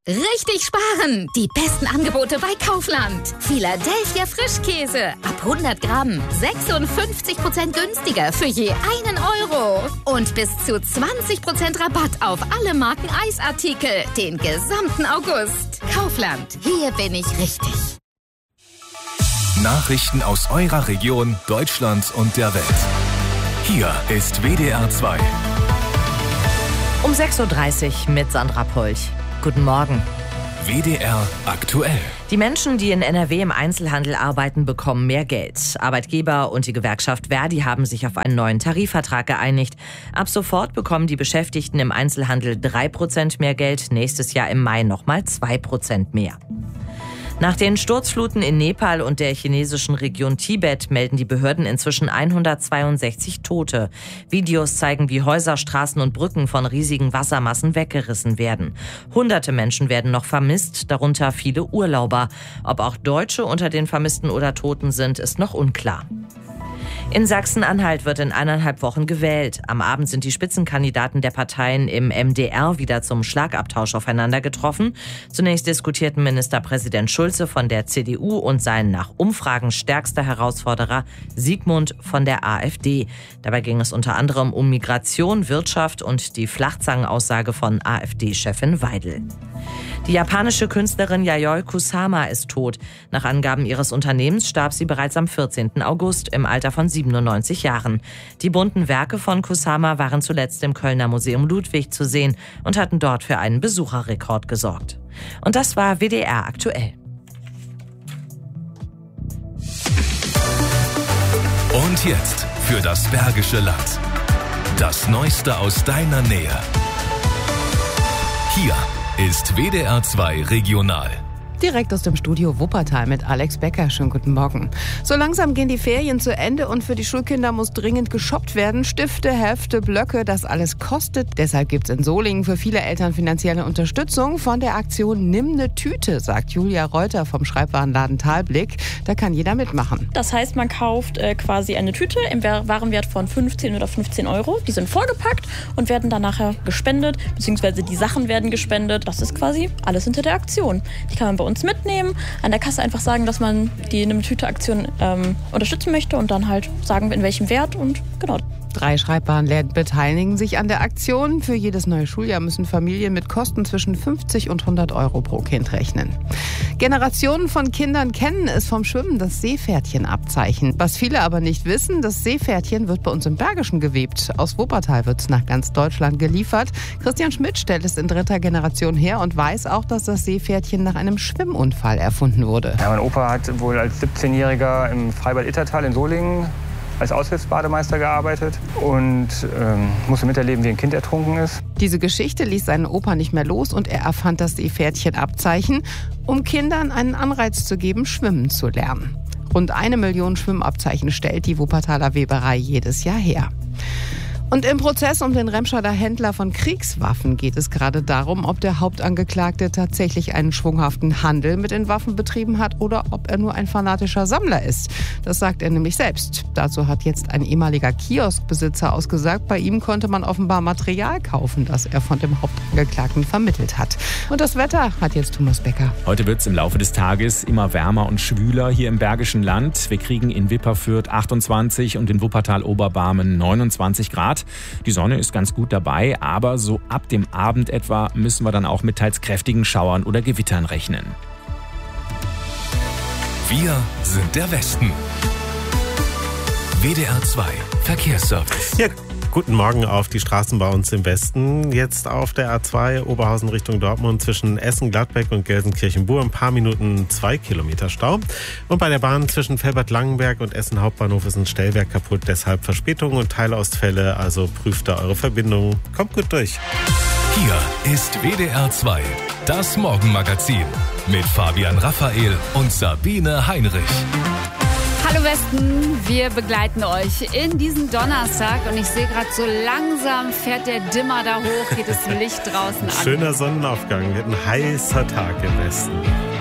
Richtig sparen! Die besten Angebote bei Kaufland. Philadelphia Frischkäse. Ab 100 Gramm. 56% günstiger für je 1 Euro. Und bis zu 20% Rabatt auf alle Marken Eisartikel. Den gesamten August. Kaufland. Hier bin ich richtig. Nachrichten aus eurer Region, Deutschland und der Welt. Hier ist WDR 2. Um 6.30 Uhr mit Sandra Polch. Guten Morgen. WDR aktuell. Die Menschen, die in NRW im Einzelhandel arbeiten, bekommen mehr Geld. Arbeitgeber und die Gewerkschaft Verdi haben sich auf einen neuen Tarifvertrag geeinigt. Ab sofort bekommen die Beschäftigten im Einzelhandel 3% mehr Geld, nächstes Jahr im Mai nochmal 2% mehr. Nach den Sturzfluten in Nepal und der chinesischen Region Tibet melden die Behörden inzwischen 162 Tote. Videos zeigen, wie Häuser, Straßen und Brücken von riesigen Wassermassen weggerissen werden. Hunderte Menschen werden noch vermisst, darunter viele Urlauber. Ob auch Deutsche unter den Vermissten oder Toten sind, ist noch unklar. In Sachsen-Anhalt wird in 1,5 Wochen gewählt. Am Abend sind die Spitzenkandidaten der Parteien im MDR wieder zum Schlagabtausch aufeinander getroffen. Zunächst diskutierten Ministerpräsident Schulze von der CDU und sein nach Umfragen stärkster Herausforderer Sigmund von der AfD. Dabei ging es unter anderem um Migration, Wirtschaft und die Flachzangenaussage von AfD-Chefin Weidel. Die japanische Künstlerin Yayoi Kusama ist tot. Nach Angaben ihres Unternehmens starb sie bereits am 14. August im Alter von 97 Jahren. Die bunten Werke von Kusama waren zuletzt im Kölner Museum Ludwig zu sehen und hatten dort für einen Besucherrekord gesorgt. Und das war WDR aktuell. Und jetzt für das Bergische Land. Das Neueste aus deiner Nähe. Hier ist WDR 2 Regional. Direkt aus dem Studio Wuppertal mit Alex Becker. Schönen guten Morgen. So langsam gehen die Ferien zu Ende und für die Schulkinder muss dringend geshoppt werden. Stifte, Hefte, Blöcke, das alles kostet. Deshalb gibt es in Solingen für viele Eltern finanzielle Unterstützung von der Aktion Nimm eine Tüte, sagt Julia Reuter vom Schreibwarenladen Talblick. Da kann jeder mitmachen. Das heißt, man kauft quasi eine Tüte im Warenwert von 15 oder 15 Euro. Die sind vollgepackt und werden dann nachher gespendet, beziehungsweise die Sachen werden gespendet. Das ist quasi alles hinter der Aktion. Die kann man bei uns mitnehmen, an der Kasse einfach sagen, dass man die Nimm-Tüte-Aktion unterstützen möchte und dann halt sagen, in welchem Wert und genau. 3 Schreibwarenläden beteiligen sich an der Aktion. Für jedes neue Schuljahr müssen Familien mit Kosten zwischen 50 und 100 Euro pro Kind rechnen. Generationen von Kindern kennen es vom Schwimmen, das Seepferdchenabzeichen. Was viele aber nicht wissen, das Seepferdchen wird bei uns im Bergischen gewebt. Aus Wuppertal wird es nach ganz Deutschland geliefert. Christian Schmidt stellt es in 3. Generation her und weiß auch, dass das Seepferdchen nach einem Schwimmunfall erfunden wurde. Ja, mein Opa hat wohl als 17-Jähriger im Freibad Ittertal in Solingen als Aushilfsbademeister gearbeitet und musste miterleben, wie ein Kind ertrunken ist. Diese Geschichte ließ seinen Opa nicht mehr los und er erfand das Seepferdchenabzeichen, um Kindern einen Anreiz zu geben, schwimmen zu lernen. Rund 1 Million Schwimmabzeichen stellt die Wuppertaler Weberei jedes Jahr her. Und im Prozess um den Remscheider Händler von Kriegswaffen geht es gerade darum, ob der Hauptangeklagte tatsächlich einen schwunghaften Handel mit den Waffen betrieben hat oder ob er nur ein fanatischer Sammler ist. Das sagt er nämlich selbst. Dazu hat jetzt ein ehemaliger Kioskbesitzer ausgesagt, bei ihm konnte man offenbar Material kaufen, das er von dem Hauptangeklagten vermittelt hat. Und das Wetter hat jetzt Thomas Becker. Heute wird es im Laufe des Tages immer wärmer und schwüler hier im Bergischen Land. Wir kriegen in Wipperfürth 28 und in Wuppertal-Oberbarmen 29 Grad. Die Sonne ist ganz gut dabei, aber so ab dem Abend etwa müssen wir dann auch mit teils kräftigen Schauern oder Gewittern rechnen. Wir sind der Westen. WDR 2 Verkehrsservice. Ja. Guten Morgen auf die Straßen bei uns im Westen. Jetzt auf der A2 Oberhausen Richtung Dortmund zwischen Essen-Gladbeck und Gelsenkirchen-Bur. Ein paar Minuten 2 Kilometer Stau. Und bei der Bahn zwischen Velbert-Langenberg und Essen Hauptbahnhof ist ein Stellwerk kaputt. Deshalb Verspätungen und Teilausfälle. Also prüft da eure Verbindung. Kommt gut durch. Hier ist WDR 2, das Morgenmagazin mit Fabian Raphael und Sabine Heinrich. Hallo Westen, wir begleiten euch in diesen Donnerstag und ich sehe gerade, so langsam fährt der Dimmer da hoch, geht das Licht draußen an. Schöner Sonnenaufgang, wird ein heißer Tag im Westen.